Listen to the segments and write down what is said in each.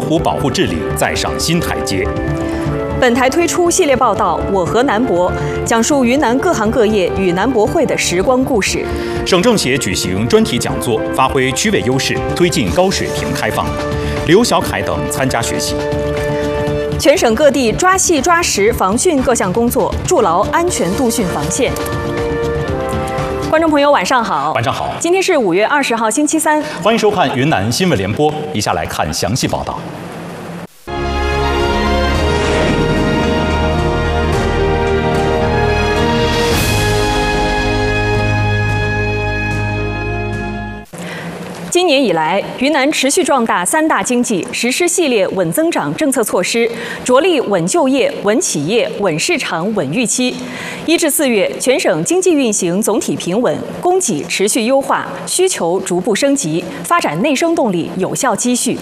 湖保护治理再上新台阶。 本台推出系列报道《我和南博》，讲述云南各行各业与南博会的时光故事。 省政协举行专题讲座，发挥区位优势，推进高水平开放。刘小凯等参加学习。 全省各地抓细抓实防汛各项工作，筑牢安全度汛防线。观众朋友，晚上好！ 晚上好！ 今天是5月20号，星期三。 欢迎收看云南新闻联播。以下来看详细报道。 今年以来，云南持续壮大三大经济，实施系列稳增长政策措施，着力稳就业、稳企业、稳市场、稳预期。1至4月，全省经济运行总体平稳，供给持续优化，需求逐步升级，发展内生动力有效积蓄。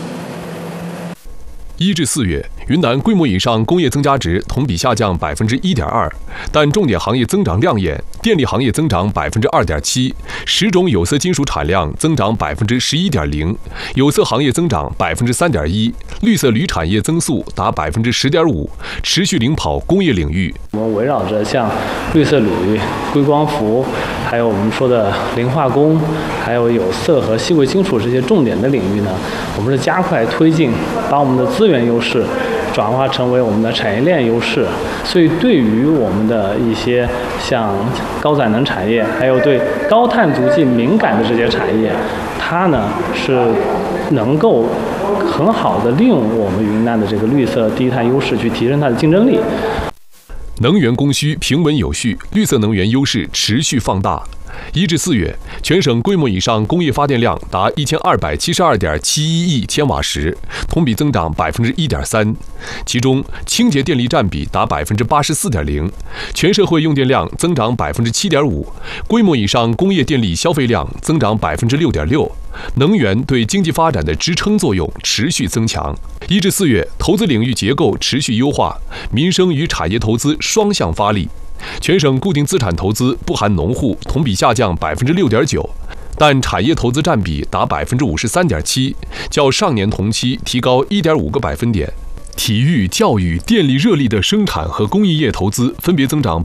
1至4月，云南规模以上工业增加值同比下降1.2%，但重点行业增长亮眼，电力行业增长2.7%，10种有色金属产量增长11.0%，有色行业增长3.1%，绿色铝产业增速达10.5%，持续领跑工业领域。 我们围绕着像绿色铝、硅光伏，还有我们说的磷化工，还有有色和细微金属这些重点的领域呢，我们是加快推进，把我们的资源优势转化成为我们的产业链优势。所以对于我们的一些像高载能产业，还有对高碳足迹敏感的这些产业，它呢是能够很好的利用我们云南的这个绿色低碳优势去提升它的竞争力。 能源供需平稳有序，绿色能源优势持续放大。1至4月，全省规模以上工业发电量达1272.71亿千瓦时，同比增长1.3%。其中，清洁电力占比达84.0%，全社会用电量增长7.5%，规模以上工业电力消费量增长6.6%。能源对经济发展的支撑作用持续增强。1至4月，投资领域结构持续优化，民生与产业投资双向发力。全省固定资产投资不含农户同比下降6.9%，但产业投资占比达53.7%，较上年同期提高1.5个百分点。体育、教育、电力热力的生产和工艺业投资分别增长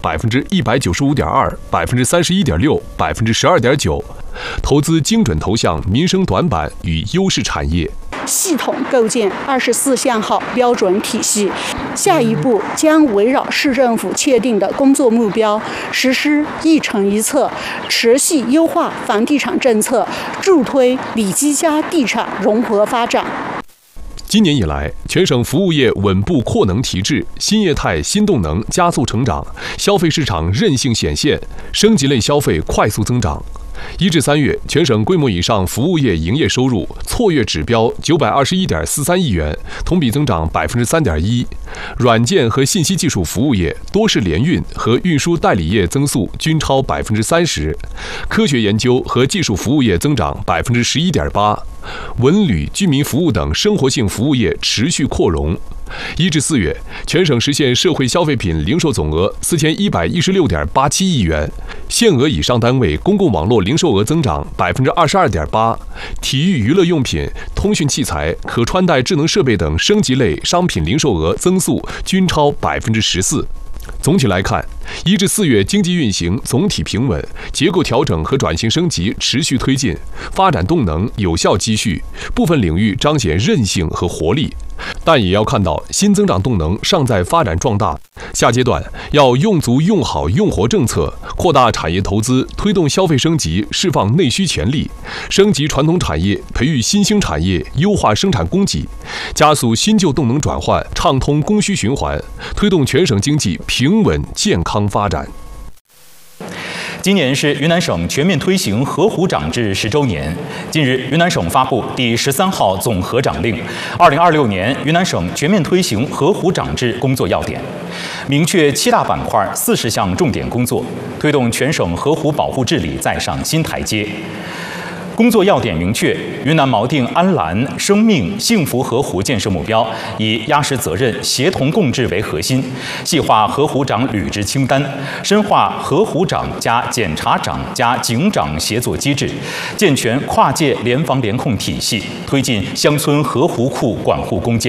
195.2%、31.6%、12.9%，投资精准投向民生短板与优势产业。 系统构建24项号标准体系，下一步将围绕市政府确定的工作目标，实施一城一策，持续优化房地产政策，助推里基家地产融合发展。 今年以来，全省服务业稳步扩能提质，新业态、新动能加速成长，消费市场韧性显现，升级类消费快速增长。1至3月，全省规模以上服务业营业收入错月指标921.43亿元，同比增长3.1%。软件和信息技术服务业、多式联运和运输代理业增速均超30%，科学研究和技术服务业增长11.8%，文旅、居民服务等生活性服务业持续扩容。1至4月，全省实现社会消费品零售总额4116.87亿元，限额以上单位公共网络零售额增长22.8%，体育娱乐用品、通讯器材、可穿戴智能设备等升级类商品零售额增速均超14%。总体来看，1至4月经济运行总体平稳，结构调整和转型升级持续推进，发展动能有效积蓄，部分领域彰显韧性和活力。但也要看到新增长动能尚在发展壮大，下阶段要用足用好用活政策，扩大产业投资，推动消费升级，释放内需潜力，升级传统产业，培育新兴产业，优化生产供给，加速新旧动能转换，畅通供需循环，推动全省经济平稳健康发展。 今年是云南省全面推行河湖长制10周年。近日，云南省发布第13号总河长令，2026年云南省全面推行河湖长制工作要点，明确7大板块40项重点工作，推动全省河湖保护治理再上新台阶。工作要点明确，云南锚定安澜、生命、幸福河湖建设目标，以压实责任、协同共治为核心，细化河湖长履职清单，深化河湖长加检察长加警长协作机制，健全跨界联防联控体系，推进乡村河湖库管护攻坚。